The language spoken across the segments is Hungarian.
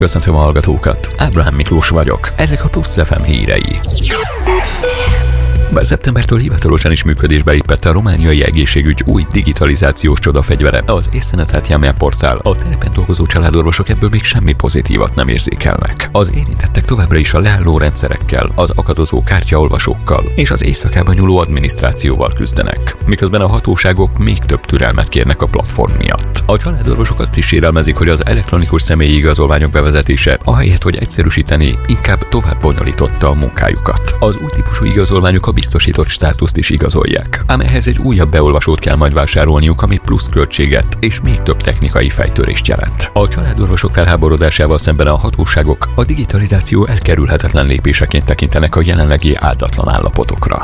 Köszöntöm a hallgatókat, Ábrahám Miklós vagyok. Ezek a Plusz FM hírei. Bár szeptembertől hivatalosan is működésbe lépett a romániai egészségügy új digitalizációs csodafegyvere, az Eszenet portál, a telepen dolgozó családorvosok ebből még semmi pozitívat nem érzékelnek. Az érintettek továbbra is a leálló rendszerekkel, az akadozó kártyaolvasókkal és az éjszakában nyúló adminisztrációval küzdenek, miközben a hatóságok még több türelmet kérnek a platform miatt. A családorvosok azt is sérelmezik, hogy az elektronikus személyi igazolványok bevezetése, ahelyett, hogy egyszerűsíteni, inkább tovább bonyolította a munkájukat. Az új típusú igazolványok a biztosított státuszt is igazolják, ám ehhez egy újabb beolvasót kell majd vásárolniuk, ami plusz költséget és még több technikai fejtörést jelent. A családorvosok felháborodásával szemben a hatóságok a digitalizáció elkerülhetetlen lépéseként tekintenek a jelenlegi áldatlan állapotokra.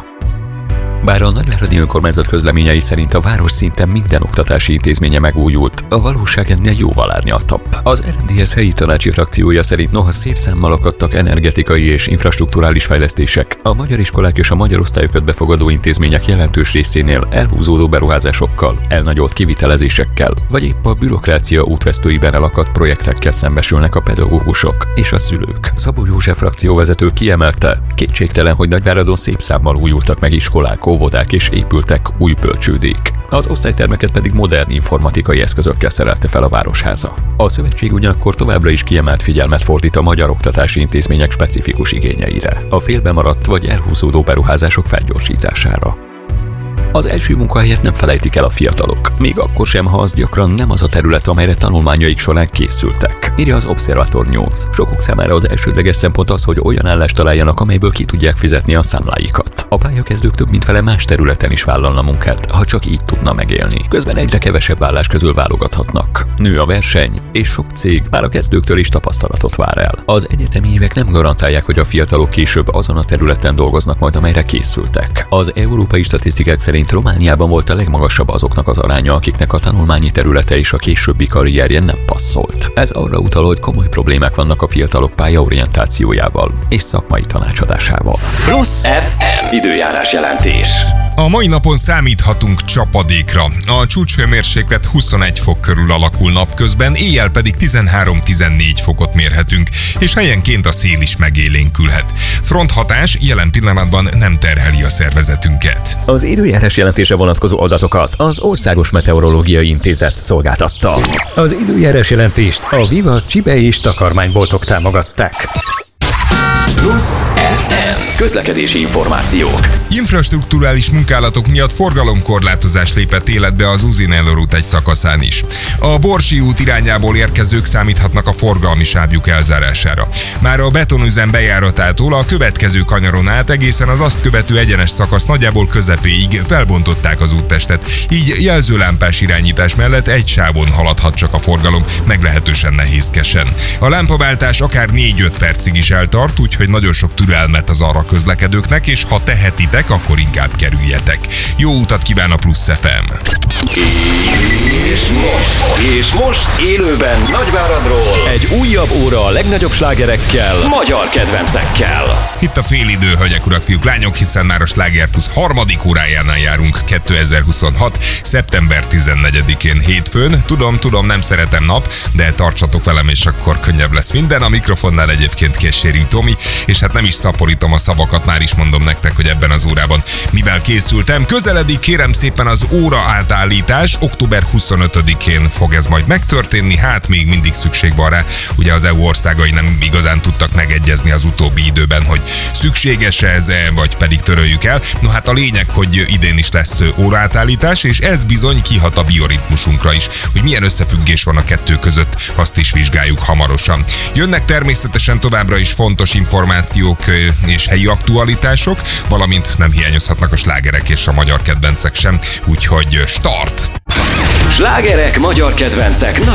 Bár a nagyváradi önkormányzat közleményei szerint a város szinten minden oktatási intézménye megújult, a valóság ennél jóval árnyaltabb. Az RMDSZ helyi tanácsi frakciója szerint noha szép számmal akadtak energetikai és infrastrukturális fejlesztések, a magyar iskolák és a magyar osztályokat befogadó intézmények jelentős részénél elhúzódó beruházásokkal, elnagyolt kivitelezésekkel, vagy épp a bürokrácia útvesztőiben elakadt projektekkel szembesülnek a pedagógusok és a szülők. Szabó József frakcióvezető kiemelte, kétségtelen, hogy Nagyváradon szép számmal újultak meg iskolák, óvodák és épültek új bölcsődék. Az osztálytermeket pedig modern informatikai eszközökkel szerelte fel a Városháza. A szövetség ugyanakkor továbbra is kiemelt figyelmet fordít a magyar oktatási intézmények specifikus igényeire, a félbemaradt vagy elhúzódó beruházások felgyorsítására. Az első munkahelyet nem felejtik el a fiatalok, még akkor sem, ha az gyakran nem az a terület, amelyre tanulmányaik során készültek, írja az Observator News. Sokuk számára az elsődleges szempont az, hogy olyan állást találjanak, amelyből ki tudják fizetni a számláikat. A pályakezdők több mint fele más területen is vállalna munkát, ha csak így tudna megélni. Közben egyre kevesebb állás közül válogathatnak. Nő a verseny, és sok cég már a kezdőktől is tapasztalatot vár el. Az egyetemi évek nem garantálják, hogy a fiatalok később azon a területen dolgoznak majd, amelyre készültek. Az európai statisztikák szerint Romániában volt a legmagasabb azoknak az aránya, akiknek a tanulmányi területe és a későbbi karrierje nem passzolt. Ez arra utal, hogy komoly problémák vannak a fiatalok pályaorientációjával és szakmai tanácsadásával. Plusz FM időjárás jelentés. A mai napon számíthatunk csapadékra. A csúcshőmérséklet 21 fok körül alakul napközben, éjjel pedig 13-14 fokot mérhetünk, és helyenként a szél is megélénkülhet. Fronthatás jelen pillanatban nem terheli a szervezetünket. Az időjárás jelentése vonatkozó adatokat az Országos Meteorológiai Intézet szolgáltatta. Az időjárás jelentést a Viva Csibe és takarmányboltok támogatták. Plusz FM közlekedési információk. Infrastrukturális munkálatok miatt forgalomkorlátozás lépett életbe az Uzinello út egy szakaszán is. A Borsi út irányából érkezők számíthatnak a forgalmi sávjuk elzárására. Már a betonüzem bejáratától a következő kanyaron át egészen az azt követő egyenes szakasz nagyjából közepéig felbontották az úttestet, így jelzőlámpás irányítás mellett egy sávon haladhat csak a forgalom, meglehetősen nehézkesen. A lámpaváltás akár 4-5 percig is eltart, úgyhogy nagyon sok türelmet az arra közlekedőknek, és ha tehetitek, akkor inkább kerüljetek. Jó utat kíván a Plusz FM! És most élőben Nagyváradról egy újabb óra a legnagyobb slágerekkel, magyar kedvencekkel. Itt a félidő, hölgyek, urak, fiúk, lányok, hiszen már a Sláger Plusz harmadik órájánál járunk 2026. szeptember 14-én hétfőn. Tudom, nem szeretem nap, de tartsatok velem, és akkor könnyebb lesz minden. A mikrofonnál egyébként Kessérű Tomi, és hát nem is szaporítom a szavakat, már is mondom nektek, hogy ebben az órában mivel készültem. Közeledik kérem szépen az óra átállítás, október 25-én fog ez majd megtörténni, hát még mindig szükség van rá. Ugye az EU országai nem igazán tudtak megegyezni az utóbbi időben, hogy szükséges-e ez, vagy pedig töröljük el. No hát a lényeg, hogy idén is lesz óraátállítás, és ez bizony kihat a bioritmusunkra is. Hogy milyen összefüggés van a kettő között, azt is vizsgáljuk hamarosan. Jönnek természetesen továbbra is fontos információk és helyi aktualitások, valamint nem hiányozhatnak a slágerek és a magyar kedvencek sem, úgyhogy start! Slágerek, magyar kedvencek,